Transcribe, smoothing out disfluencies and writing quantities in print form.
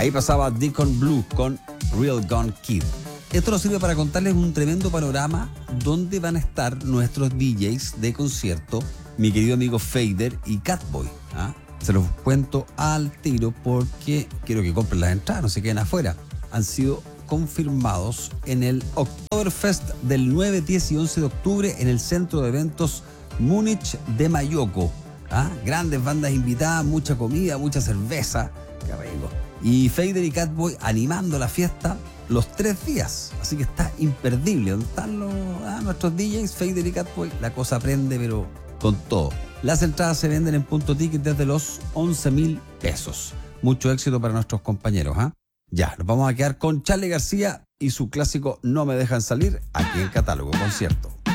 Ahí pasaba Deacon Blue con Real Gun Kid. Esto nos sirve para contarles un tremendo panorama donde van a estar nuestros DJs de concierto, mi querido amigo Fader y Catboy. Se los cuento al tiro porque quiero que compren las entradas, no se queden afuera. Han sido confirmados en el Oktoberfest del 9, 10 y 11 de octubre en el centro de eventos Múnich de Mayoko. Grandes bandas invitadas, mucha comida, mucha cerveza. Qué rico. Y Fader y Catboy animando la fiesta los 3 días. Así que está imperdible. ¿Dónde están nuestros DJs? Fader y Catboy. La cosa prende, pero con todo. Las entradas se venden en Punto Ticket desde los 11.000 pesos. Mucho éxito para nuestros compañeros. Ya, nos vamos a quedar con Charly García y su clásico No me dejan salir aquí en Catálogo Concierto.